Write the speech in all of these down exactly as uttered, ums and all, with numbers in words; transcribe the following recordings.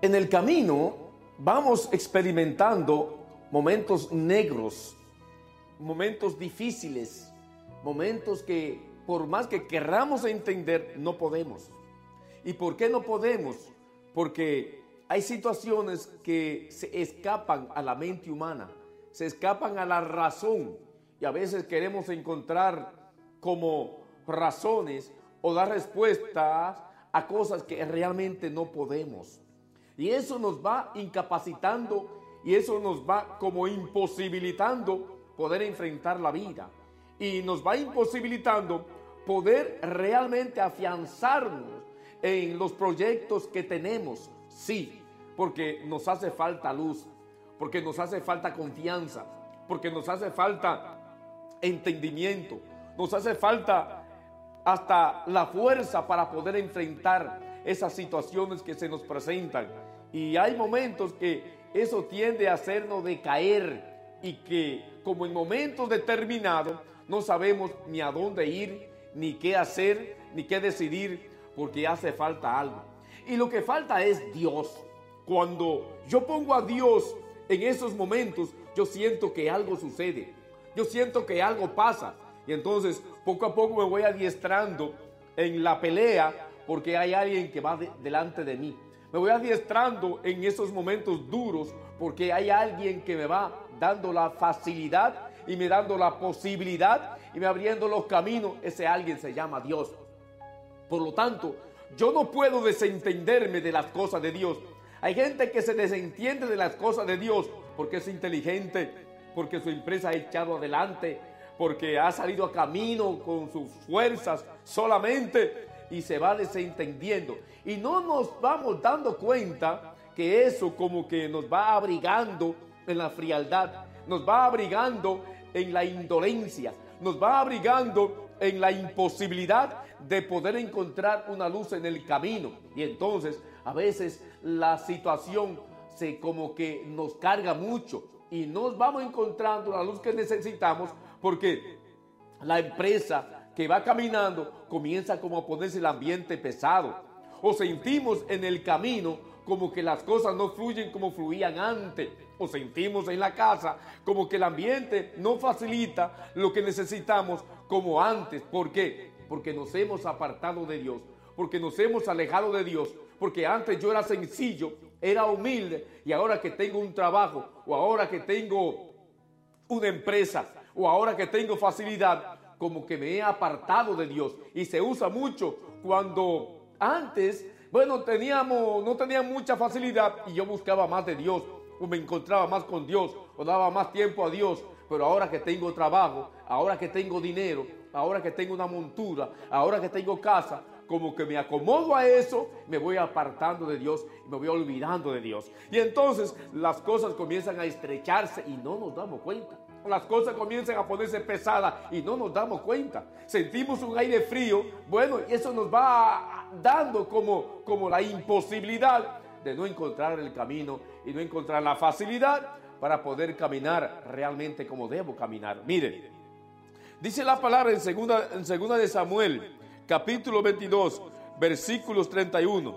En el camino vamos experimentando momentos negros, momentos difíciles, momentos que por más que querramos entender, no podemos. ¿Y por qué no podemos? Porque hay situaciones que se escapan a la mente humana, se escapan a la razón, y a veces queremos encontrar como razones o dar respuestas a cosas que realmente no podemos. Y eso nos va incapacitando y eso nos va como imposibilitando poder enfrentar la vida. Y nos va imposibilitando poder realmente afianzarnos en los proyectos que tenemos. Sí, porque nos hace falta luz, porque nos hace falta confianza, porque nos hace falta entendimiento, nos hace falta hasta la fuerza para poder enfrentar esas situaciones que se nos presentan. Y hay momentos que eso tiende a hacernos decaer y que como en momentos determinados no sabemos ni a dónde ir, ni qué hacer, ni qué decidir, porque hace falta algo. Y lo que falta es Dios. Cuando yo pongo a Dios en esos momentos, yo siento que algo sucede, yo siento que algo pasa. Y entonces poco a poco me voy adiestrando en la pelea porque hay alguien que va de, delante de mí. Me voy adiestrando en esos momentos duros porque hay alguien que me va dando la facilidad y me dando la posibilidad y me abriendo los caminos. Ese alguien se llama Dios. Por lo tanto, yo no puedo desentenderme de las cosas de Dios. Hay gente que se desentiende de las cosas de Dios porque es inteligente, porque su empresa ha echado adelante, porque ha salido a camino con sus fuerzas solamente y se va desentendiendo. Y no nos vamos dando cuenta que eso como que nos va abrigando en la frialdad, nos va abrigando en la indolencia, nos va abrigando en la imposibilidad de poder encontrar una luz en el camino. Y entonces a veces la situación se como que nos carga mucho y nos vamos encontrando la luz que necesitamos porque la empresa que va caminando comienza como a ponerse el ambiente pesado, o sentimos en el camino como que las cosas no fluyen como fluían antes, o sentimos en la casa como que el ambiente no facilita lo que necesitamos como antes. ¿Por qué? Porque nos hemos apartado de Dios, porque nos hemos alejado de Dios, porque antes yo era sencillo, era humilde, y ahora que tengo un trabajo, o ahora que tengo una empresa, o ahora que tengo facilidad, como que me he apartado de Dios. Y se usa mucho cuando antes, bueno, teníamos, no tenía mucha facilidad y yo buscaba más de Dios, o me encontraba más con Dios, o daba más tiempo a Dios. Pero ahora que tengo trabajo, ahora que tengo dinero, ahora que tengo una montura, ahora que tengo casa, como que me acomodo a eso, me voy apartando de Dios y me voy olvidando de Dios. Y entonces las cosas comienzan a estrecharse y no nos damos cuenta. Las cosas comienzan a ponerse pesadas y no nos damos cuenta. Sentimos un aire frío, bueno, y eso nos va dando como, como la imposibilidad de no encontrar el camino y no encontrar la facilidad para poder caminar realmente como debo caminar. Miren, dice la palabra en segunda, en segunda de Samuel, capítulo veintidós, versículos treinta y uno.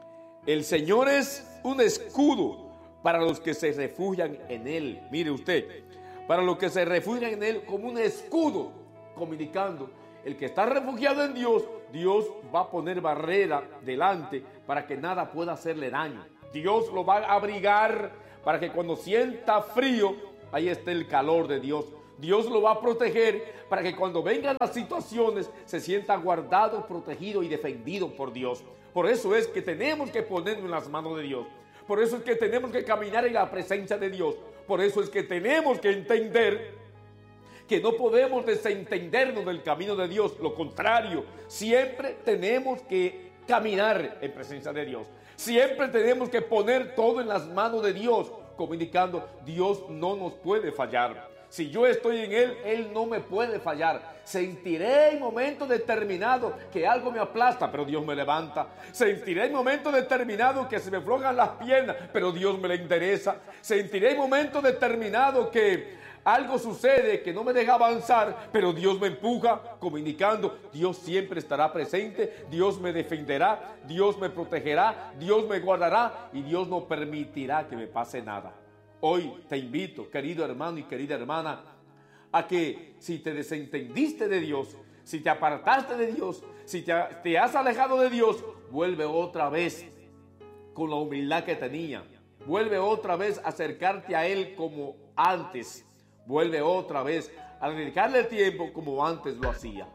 El Señor es un escudo para los que se refugian en Él. Mire usted, para los que se refugian en Él como un escudo, comunicando, el que está refugiado en Dios, Dios va a poner barrera delante para que nada pueda hacerle daño. Dios lo va a abrigar para que cuando sienta frío, ahí esté el calor de Dios. Dios lo va a proteger para que cuando vengan las situaciones se sienta guardado, protegido y defendido por Dios. Por eso es que tenemos que ponernos en las manos de Dios. Por eso es que tenemos que caminar en la presencia de Dios. Por eso es que tenemos que entender que no podemos desentendernos del camino de Dios. Lo contrario, siempre tenemos que caminar en presencia de Dios. Siempre tenemos que poner todo en las manos de Dios, comunicando, Dios no nos puede fallar. Si yo estoy en Él, Él no me puede fallar. Sentiré en momentos determinados que algo me aplasta, pero Dios me levanta. Sentiré en momentos determinados que se me aflojan las piernas, pero Dios me la endereza. Sentiré en momentos determinados que algo sucede que no me deja avanzar, pero Dios me empuja, comunicando, Dios siempre estará presente, Dios me defenderá, Dios me protegerá, Dios me guardará y Dios no permitirá que me pase nada. Hoy te invito, querido hermano y querida hermana, a que si te desentendiste de Dios, si te apartaste de Dios, si te, te has alejado de Dios, vuelve otra vez con la humildad que tenía. Vuelve otra vez a acercarte a Él como antes. Vuelve otra vez a dedicarle el tiempo como antes lo hacía.